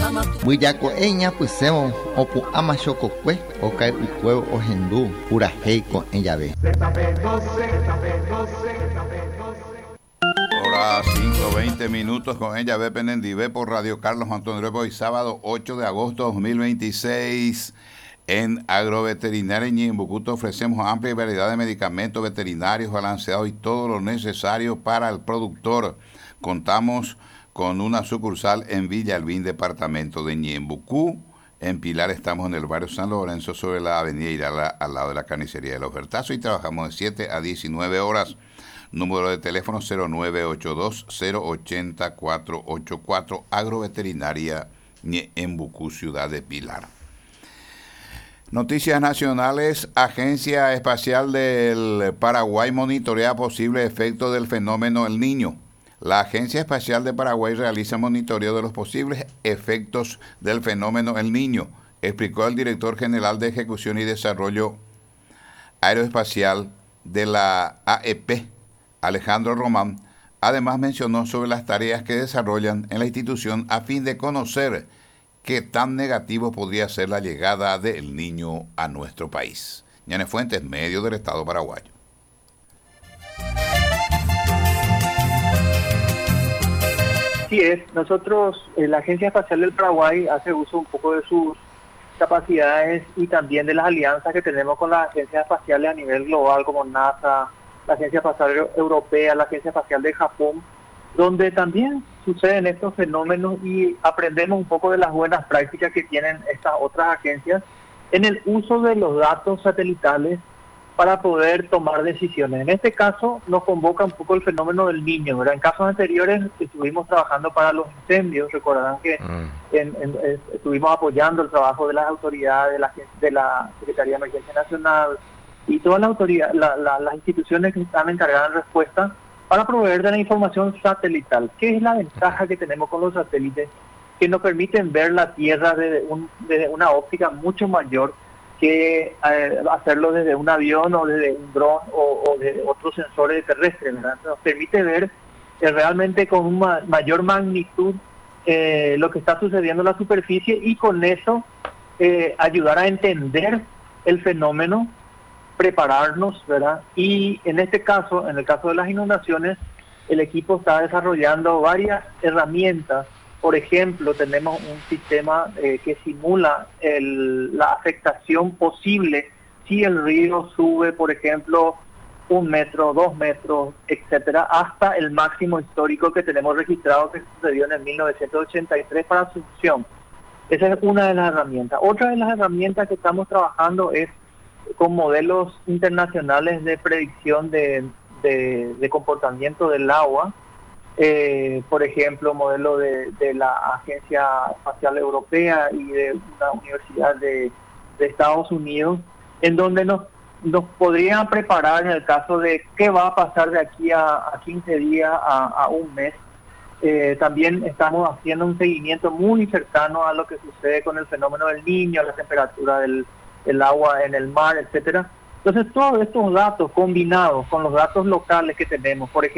Buyaco eña puseo opu ama chococue o cae ucueo o hendú pura heico en llave. Hora 5:20 minutos con ella ve Penendivé por Radio Carlos Antonio Rebo y sábado 8 de agosto 2026 en Agroveterinaria en Ñimbucú ofrecemos amplia variedad de medicamentos veterinarios balanceados y todo lo necesario para el productor. Contamos con una sucursal en Villa Albín, departamento de Ñimbucú. En Pilar estamos en el barrio San Lorenzo sobre la avenida Irala al lado de la carnicería de Los Bertazos y trabajamos de 7 a 19 horas. Número de teléfono 0982-080-484, Agroveterinaria Ñembucú, ciudad de Pilar. Noticias nacionales. Agencia Espacial del Paraguay monitorea posibles efectos del fenómeno El Niño. La Agencia Espacial de Paraguay realiza monitoreo de los posibles efectos del fenómeno El Niño, explicó el director general de Ejecución y Desarrollo Aeroespacial de la AEP, Alejandro Román. Además mencionó sobre las tareas que desarrollan en la institución a fin de conocer qué tan negativo podría ser la llegada del Niño a nuestro país. Ñane Fuentes, medio del Estado paraguayo. Así es, nosotros, la Agencia Espacial del Paraguay hace uso un poco de sus capacidades y también de las alianzas que tenemos con las agencias espaciales a nivel global como NASA, la Agencia Espacial Europea, la Agencia Espacial de Japón, donde también suceden estos fenómenos y aprendemos un poco de las buenas prácticas que tienen estas otras agencias en el uso de los datos satelitales para poder tomar decisiones. En este caso nos convoca un poco el fenómeno del Niño, ¿verdad? En casos anteriores estuvimos trabajando para los incendios, recordarán que estuvimos apoyando el trabajo de las autoridades, de la Secretaría de Emergencia Nacional y todas las autoridades, las instituciones que están encargadas de respuesta para proveer de la información satelital. ¿Qué es la ventaja que tenemos con los satélites? Que nos permiten ver la Tierra desde una óptica mucho mayor que hacerlo desde un avión o desde un dron o de otros sensores terrestres, ¿verdad? Nos permite ver realmente con una mayor magnitud lo que está sucediendo en la superficie y con eso ayudar a entender el fenómeno, prepararnos, ¿verdad? Y en este caso, en el caso de las inundaciones, el equipo está desarrollando varias herramientas. Por ejemplo, tenemos un sistema que simula la afectación posible si el río sube, por ejemplo, 1 metro, 2 metros, etcétera, hasta el máximo histórico que tenemos registrado que sucedió en el 1983 para Asunción. Esa es una de las herramientas. Otra de las herramientas que estamos trabajando es con modelos internacionales de predicción de comportamiento del agua. Por ejemplo, modelo de la Agencia Espacial Europea y de una universidad de Estados Unidos, en donde nos podrían preparar en el caso de qué va a pasar de aquí a 15 días a un mes. También estamos haciendo un seguimiento muy cercano a lo que sucede con el fenómeno del Niño, la temperatura del agua en el mar, etcétera. Entonces, todos estos datos combinados con los datos locales que tenemos, por ejemplo,